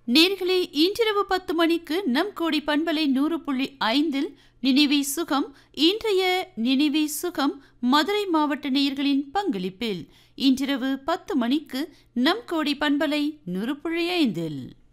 நேர்களே, இன்றிரவு 10 மணிக்கு நம் கோடி பண்பலை 100.5 நினைவே சுகம். இன்றைய நினைவே சுகம் மதுரை மாவட்ட நேயர்களின் பங்களிப்பில் இன்றிரவு 10 மணிக்கு நம் கோடி பண்பலை 100.5.